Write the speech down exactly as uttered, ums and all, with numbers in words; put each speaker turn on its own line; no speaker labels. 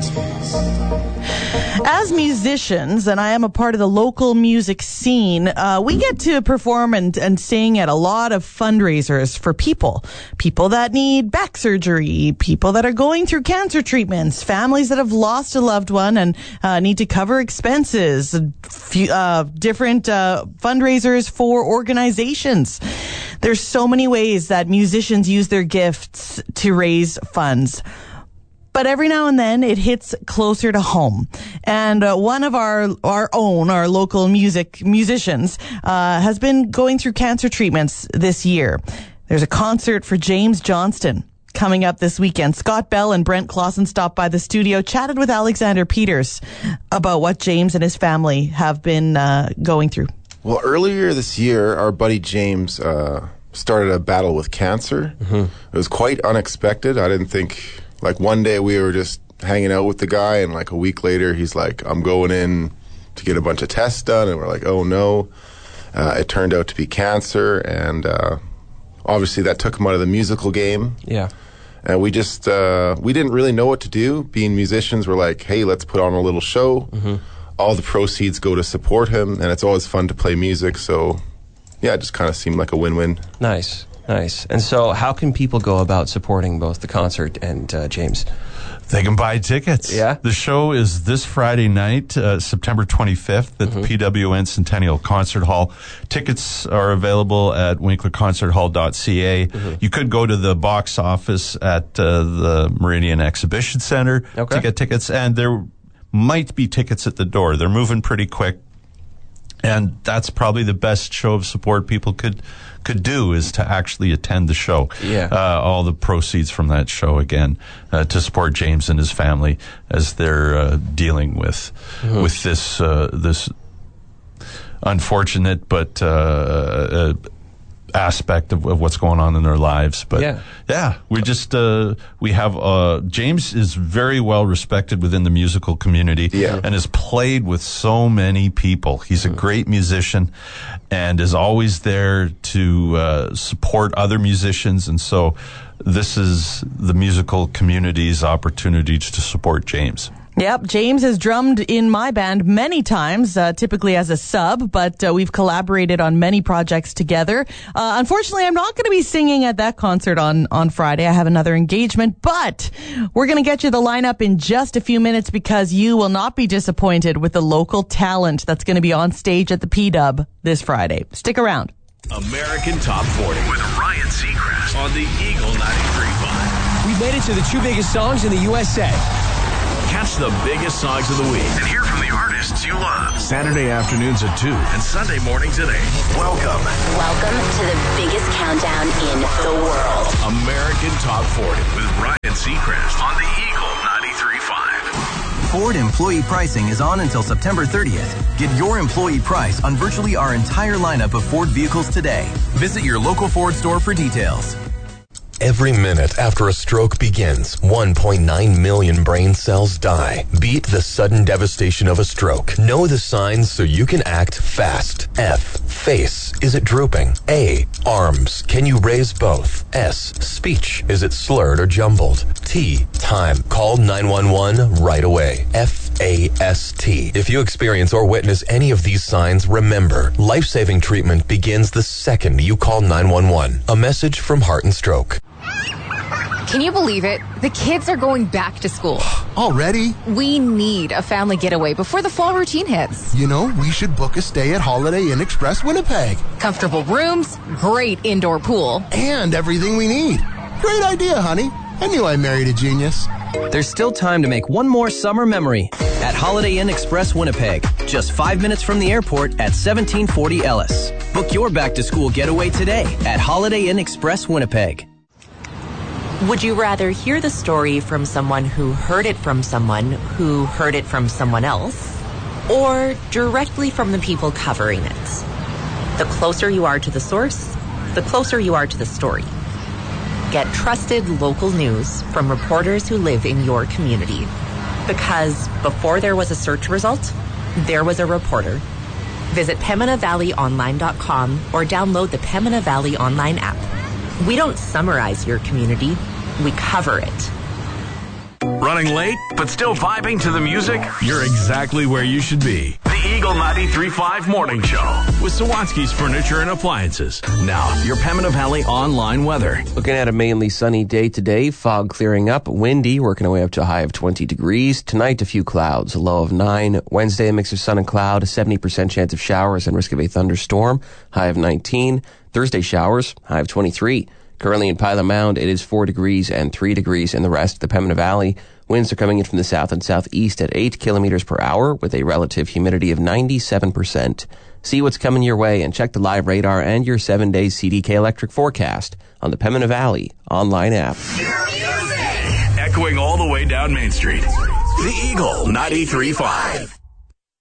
As musicians, and I am a part of the local music scene, uh, we get to perform and, and sing at a lot of fundraisers for people. People that need back surgery, people that are going through cancer treatments, families that have lost a loved one and uh, need to cover expenses, few, uh, different uh, fundraisers for organizations. There's so many ways that musicians use their gifts to raise funds. But every now and then it hits closer to home. And uh, one of our our own, our local music musicians, uh, has been going through cancer treatments this year. There's a concert for James Johnston coming up this weekend. Scott Bell and Brent Clausen stopped by the studio, chatted with Alexander Peters about what James and his family have been uh, going through.
Well, earlier this year, our buddy James uh, started a battle with cancer. Mm-hmm. It was quite unexpected. I didn't think... Like, one day we were just hanging out with the guy, and like a week later, he's like, I'm going in to get a bunch of tests done. And we're like, oh, no. Uh, it turned out to be cancer, and uh, obviously that took him out of the musical game.
Yeah.
And we just, uh, we didn't really know what to do. Being musicians, we're like, hey, let's put on a little show. Mm-hmm. All the proceeds go to support him, and it's always fun to play music. So, yeah, it just kind of seemed like a win-win.
Nice. Nice. And so how can people go about supporting both the concert and uh, James?
They can buy tickets.
Yeah.
The show is this Friday night, uh, September twenty-fifth, at mm-hmm. the P W N Centennial Concert Hall. Tickets are available at winkler concert hall dot c a. Mm-hmm. You could go to the box office at uh, the Meridian Exhibition Center
okay.
to get tickets, and there might be tickets at the door. They're moving pretty quick. And that's probably the best show of support people could could do, is to actually attend the show.
Yeah.
Uh, all the proceeds from that show, again, uh, to support James and his family as they're uh, dealing with mm-hmm. with this uh, this unfortunate but uh, uh, aspect of, of what's going on in their lives. But
yeah,
yeah we just uh, we have uh, James is very well respected within the musical community,
yeah.
and has played with so many people. He's mm-hmm. a great musician and is always there to uh, support other musicians, and so this is the musical community's opportunity to support James.
Yep, James has drummed in my band many times, uh, typically as a sub, but uh, we've collaborated on many projects together. Uh, unfortunately, I'm not going to be singing at that concert on, on Friday. I have another engagement, but we're going to get you the lineup in just a few minutes, because you will not be disappointed with the local talent that's going to be on stage at the P-Dub this Friday. Stick around.
American Top forty with Ryan Seacrest on the Eagle ninety-three point five.
We made it to the two biggest songs in the U S A.
Catch the biggest songs of the week and hear from the artists you love. Saturday afternoons at two and Sunday mornings at eight. Welcome.
Welcome to the biggest countdown in the world.
American Top forty with Ryan Seacrest on the Eagle ninety-three point five.
Ford employee pricing is on until September thirtieth. Get your employee price on virtually our entire lineup of Ford vehicles today. Visit your local Ford store for details.
Every minute after a stroke begins, one point nine million brain cells die. Beat the sudden devastation of a stroke. Know the signs so you can act fast. F. Face. Is it drooping? A. Arms. Can you raise both? S. Speech. Is it slurred or jumbled? T. Time. Call nine one one right away. F A S T. If you experience or witness any of these signs, remember, life-saving treatment begins the second you call nine one one. A message from Heart and Stroke.
Can you believe it? The kids are going back to school.
Already?
We need a family getaway before the fall routine hits.
You know, we should book a stay at Holiday Inn Express Winnipeg.
Comfortable rooms, great indoor pool.
And everything we need. Great idea, honey. I knew I married a genius.
There's still time to make one more summer memory at Holiday Inn Express Winnipeg. Just five minutes from the airport at seventeen forty Ellis. Book your back-to-school getaway today at Holiday Inn Express Winnipeg.
Would you rather hear the story from someone who heard it from someone who heard it from someone else, or directly from the people covering it? The closer you are to the source, the closer you are to the story. Get trusted local news from reporters who live in your community. Because before there was a search result, there was a reporter. Visit Pembina Valley Online dot com or download the Pembina Valley Online app. We don't summarize your community, we cover it.
Ryan Running late, but still vibing to the music? You're exactly where you should be. The Eagle ninety-three point five Morning Show with Sawatsky's Furniture and Appliances. Now, your Pembina Valley online weather.
Looking at a mainly sunny day today, fog clearing up, windy, working our way up to a high of twenty degrees. Tonight, a few clouds, a low of nine. Wednesday, a mix of sun and cloud, a seventy percent chance of showers and risk of a thunderstorm, high of nineteen. Thursday, showers, high of twenty-three. Currently in Pilot Mound, it is four degrees and three degrees in the rest of the Pembina Valley. Winds are coming in from the south and southeast at eight kilometers per hour with a relative humidity of ninety-seven percent. See what's coming your way and check the live radar and your seven-day C D K electric forecast on the Pembina Valley online app.
Echoing all the way down Main Street. The Eagle ninety-three point five.